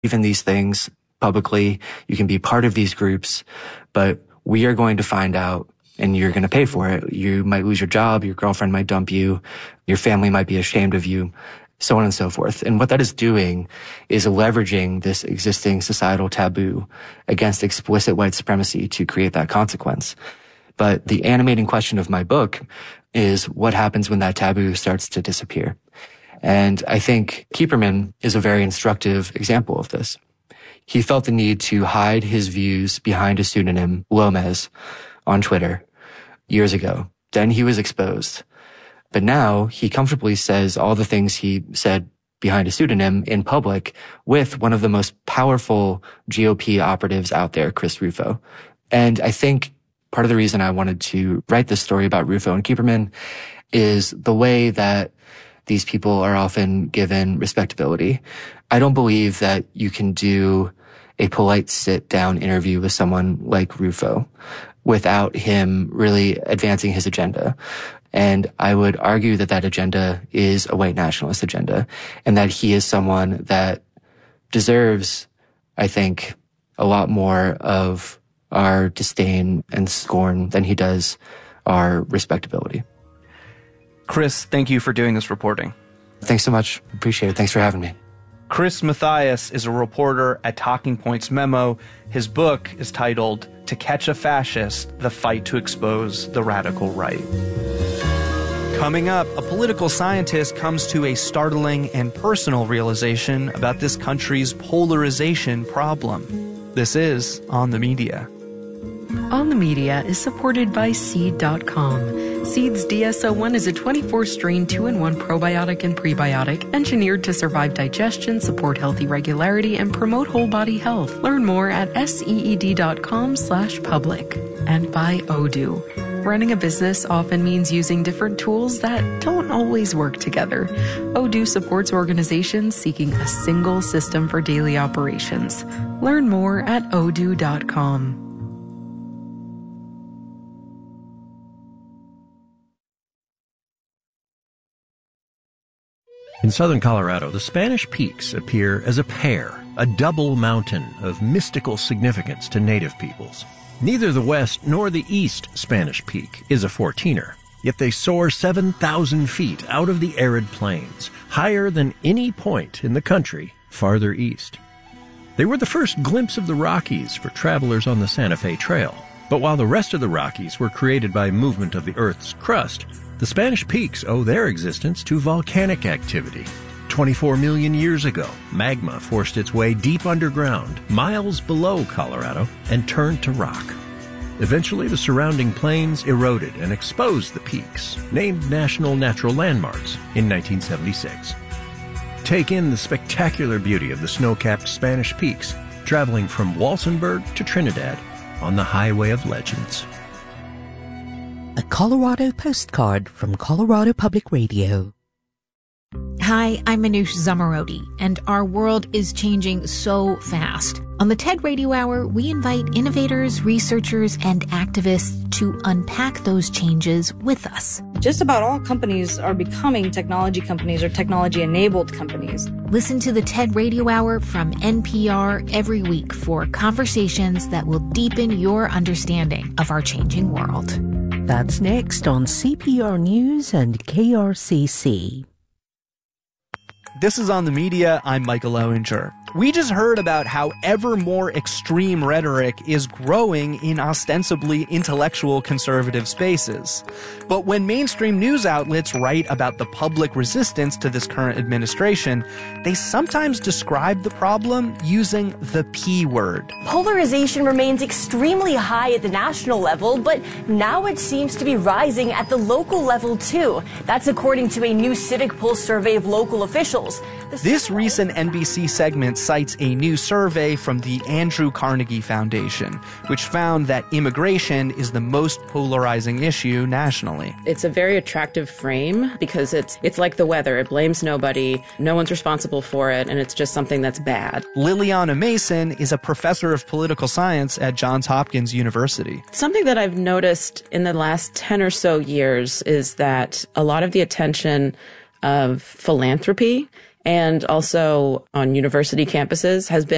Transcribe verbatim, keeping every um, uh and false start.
even these things publicly. You can be part of these groups, but we are going to find out and you're going to pay for it. You might lose your job. Your girlfriend might dump you. Your family might be ashamed of you, so on and so forth. And what that is doing is leveraging this existing societal taboo against explicit white supremacy to create that consequence. But the animating question of my book is what happens when that taboo starts to disappear? And I think Kieperman is a very instructive example of this. He felt the need to hide his views behind a pseudonym, Lomez, on Twitter years ago. Then he was exposed. But now he comfortably says all the things he said behind a pseudonym in public with one of the most powerful G O P operatives out there, Chris Rufo. And I think part of the reason I wanted to write this story about Rufo and Kieperman is the way that these people are often given respectability. I don't believe that you can do a polite sit-down interview with someone like Rufo without him really advancing his agenda. And I would argue that that agenda is a white nationalist agenda, and that he is someone that deserves, I think, a lot more of our disdain and scorn than he does our respectability. Chris, thank you for doing this reporting. Thanks so much. Appreciate it. Thanks for having me. Chris Mathias is a reporter at Talking Points Memo. His book is titled To Catch a Fascist, The Fight to Expose the Radical Right. Coming up, a political scientist comes to a startling and personal realization about this country's polarization problem. This is On the Media. On the Media is supported by Seed dot com. Seed's D S O one is a twenty-four strain two in one probiotic and prebiotic engineered to survive digestion, support healthy regularity, and promote whole body health. Learn more at seed dot com slash public. And by Odoo. Running a business often means using different tools that don't always work together. Odoo supports organizations seeking a single system for daily operations. Learn more at odoo dot com. In southern Colorado, the Spanish Peaks appear as a pair, a double mountain of mystical significance to native peoples. Neither the west nor the east Spanish Peak is a fourteener, yet they soar seven thousand feet out of the arid plains, higher than any point in the country farther east. They were the first glimpse of the Rockies for travelers on the Santa Fe Trail, but while the rest of the Rockies were created by movement of the Earth's crust, the Spanish Peaks owe their existence to volcanic activity. twenty-four million years ago, magma forced its way deep underground, miles below Colorado, and turned to rock. Eventually, the surrounding plains eroded and exposed the peaks, named National Natural Landmarks in nineteen seventy-six. Take in the spectacular beauty of the snow-capped Spanish Peaks, traveling from Walsenburg to Trinidad on the Highway of Legends. A Colorado postcard from Colorado Public Radio. Hi, I'm Manoush Zamarodi, and our world is changing so fast. On the TED Radio Hour, we invite innovators, researchers, and activists to unpack those changes with us. Just about all companies are becoming technology companies or technology-enabled companies. Listen to the TED Radio Hour from N P R every week for conversations that will deepen your understanding of our changing world. That's next on C P R News and K R C C. This is On the Media. I'm Michael Owinger. We just heard about how ever more extreme rhetoric is growing in ostensibly intellectual conservative spaces. But when mainstream news outlets write about the public resistance to this current administration, they sometimes describe the problem using the P word. Polarization remains extremely high at the national level, but now it seems to be rising at the local level too. That's according to a new Civic Pulse survey of local officials. This recent N B C segment cites a new survey from the Andrew Carnegie Foundation, which found that immigration is the most polarizing issue nationally. It's a very attractive frame because it's it's like the weather. It blames nobody, no one's responsible for it, and it's just something that's bad. Liliana Mason is a professor of political science at Johns Hopkins University. Something that I've noticed in the last ten or so years is that a lot of the attention of philanthropy and also on university campuses has been